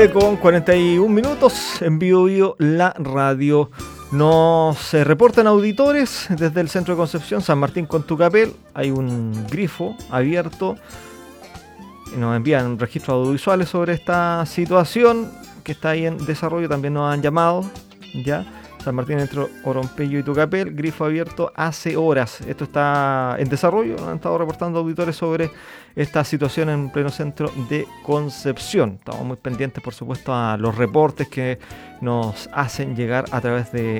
Con 41 minutos en Bio la radio. Nos reportan auditores desde el centro de Concepción, San Martín con Tucapel. Hay un grifo abierto. Nos envían registros audiovisuales sobre esta situación que está ahí en desarrollo. También nos han llamado, ya. San Martín entre Orompello y Tucapel, grifo abierto hace horas. Esto está en desarrollo. Han estado reportando auditores sobre esta situación en pleno centro de Concepción. Estamos muy pendientes, por supuesto, a los reportes que nos hacen llegar a través de